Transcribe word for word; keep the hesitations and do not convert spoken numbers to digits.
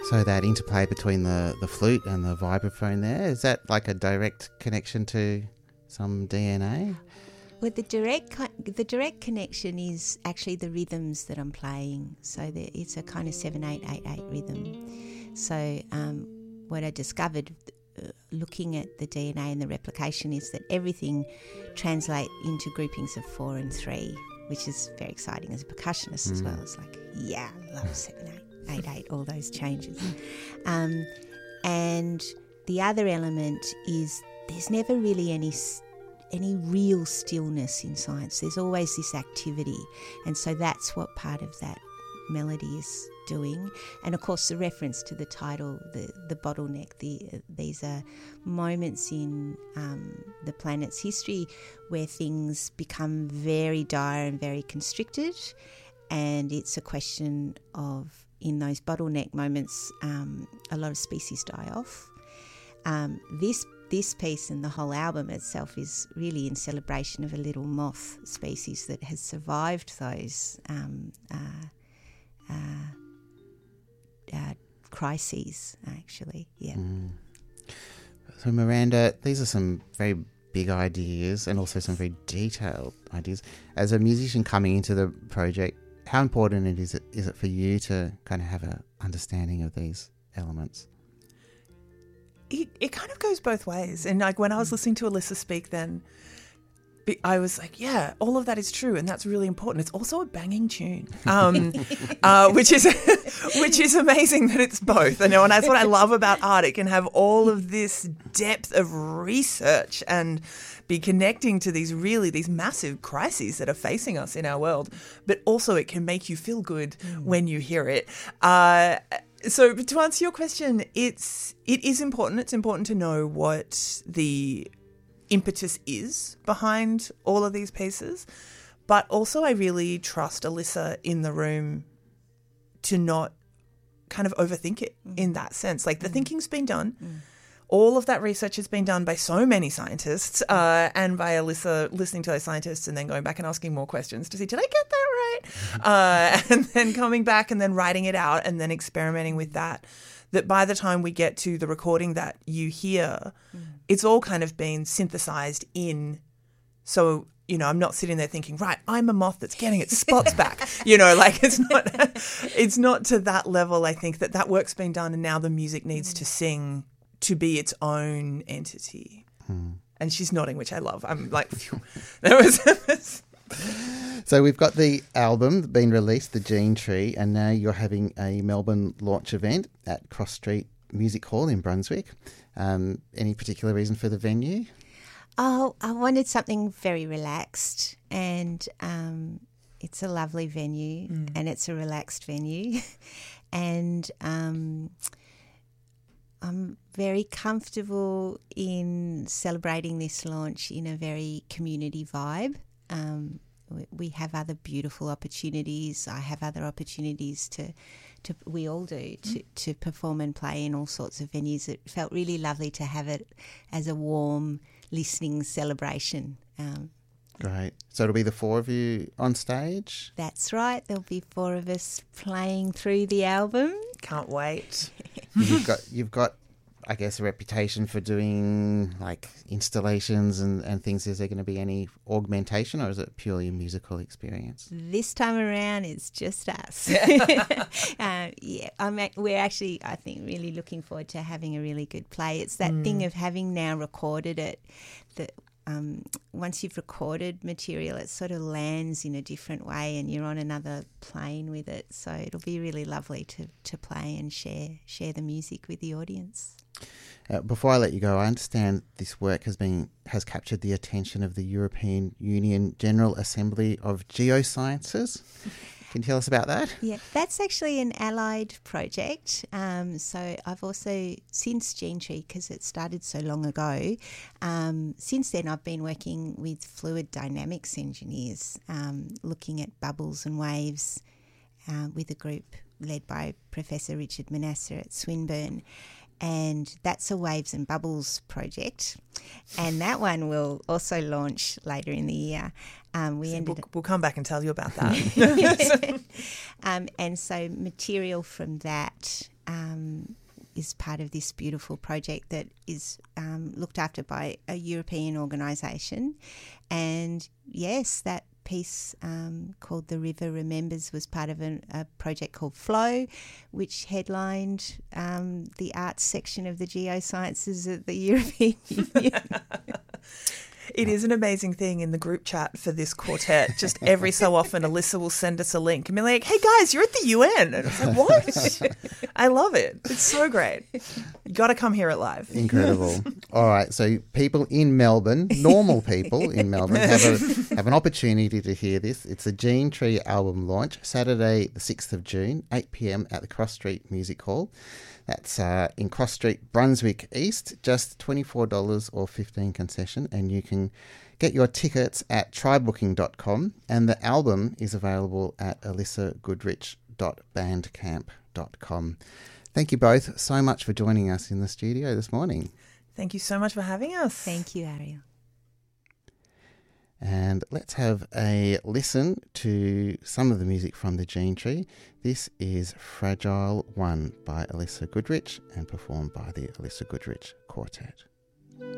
So that interplay between the, the flute and the vibraphone there, is that like a direct connection to some D N A? Well, the direct the direct connection is actually the rhythms that I'm playing. So the, it's a kind of seven eight eight eight rhythm. So um, what I discovered uh, looking at the D N A and the replication is that everything translates into groupings of four and three, which is very exciting as a percussionist mm. as well. It's like, yeah, I love seven eight eight eight, all those changes. Um, and the other element is there's never really any any real stillness in science. There's always this activity, and so that's what part of that melody is doing. And of course the reference to the title, the the bottleneck, the uh, these are moments in um, the planet's history where things become very dire and very constricted, and it's a question of, in those bottleneck moments, um, a lot of species die off. Um, this This piece and the whole album itself is really in celebration of a little moth species that has survived those um, uh, uh, uh, crises, actually. Yeah. Mm. So, Miranda, these are some very big ideas and also some very detailed ideas. As a musician coming into the project, how important it is it is it for you to kind of have an understanding of these elements? It, it kind of goes both ways. And like when I was listening to Alyssa speak then, I was like, yeah, all of that is true, and that's really important. It's also a banging tune, um, uh, which is which is amazing that it's both. You know, and that's what I love about art. It can have all of this depth of research and be connecting to these really these massive crises that are facing us in our world, but also it can make you feel good mm. when you hear it. Uh, So to answer your question, it's it is important. It's important to know what the impetus is behind all of these pieces. But also I really trust Alyssa in the room to not kind of overthink it mm. in that sense. Like the mm. thinking's been done. Mm. All of that research has been done by so many scientists uh, and by Alyssa listening to those scientists and then going back and asking more questions to see, did I get that right? Uh, and then coming back and then writing it out and then experimenting with that, that by the time we get to the recording that you hear, mm. it's all kind of been synthesized in. So, you know, I'm not sitting there thinking, right, I'm a moth that's getting its spots back. You know, like it's not, it's not to that level. I think that that work's been done and now the music needs mm. to sing to be its own entity. Hmm. And she's nodding, which I love. I'm like, phew. That was... So we've got the album being released, The Gene Tree, and now you're having a Melbourne launch event at Cross Street Music Hall in Brunswick. Um, any particular reason for the venue? Oh, I wanted something very relaxed, and um, it's a lovely venue mm. and it's a relaxed venue. and... Um, I'm very comfortable in celebrating this launch in a very community vibe. Um, we have other beautiful opportunities. I have other opportunities to, to we all do, to, to perform and play in all sorts of venues. It felt really lovely to have it as a warm listening celebration. Um, Great. So it'll be the four of you on stage? That's right. There'll be four of us playing through the album. Can't wait. You've got, you've got, I guess, a reputation for doing like installations and, and things. Is there going to be any augmentation, or is it purely a musical experience? This time around, it's just us. uh, yeah, I'm. We're actually, I think, really looking forward to having a really good play. It's that mm. thing of having now recorded it that. Um, once you've recorded material, it sort of lands in a different way and you're on another plane with it. So it'll be really lovely to, to play and share share the music with the audience. Uh, before I let you go, I understand this work has been has captured the attention of the European Union General Assembly of Geosciences. Can you tell us about that? Yeah, that's actually an allied project. Um, so I've also, since Gene Tree, because it started so long ago, um, since then I've been working with fluid dynamics engineers, um, looking at bubbles and waves uh, with a group led by Professor Richard Manasseh at Swinburne. And that's a Waves and Bubbles project. And that one will also launch later in the year. Um, we so ended we'll, we'll come back and tell you about that. um, and so material from that um, is part of this beautiful project that is um, looked after by a European organisation. And yes, that piece um, called The River Remembers was part of an, a project called Flow, which headlined um, the arts section of the geosciences at the European Union. It is an amazing thing in the group chat for this quartet. Just every so often, Alyssa will send us a link and be like, hey guys, you're at the U N. And it's like, what? I love it. It's so great. You got to come hear it live. Incredible. All right. So people in Melbourne, normal people in Melbourne, have, a, have an opportunity to hear this. It's a Gene Tree album launch, Saturday the sixth of June, eight p.m. at the Cross Street Music Hall. That's uh, in Cross Street, Brunswick East, just twenty-four dollars or fifteen concession, and you can get your tickets at try booking dot com, and the album is available at alyssa goodrich dot bandcamp dot com. Thank you both so much for joining us in the studio this morning. Thank you so much for having us. Thank you, Ariel. And let's have a listen to some of the music from the Gene Tree. This is Fragile One by Alyssa Goodrich and performed by the Alyssa Goodrich Quartet.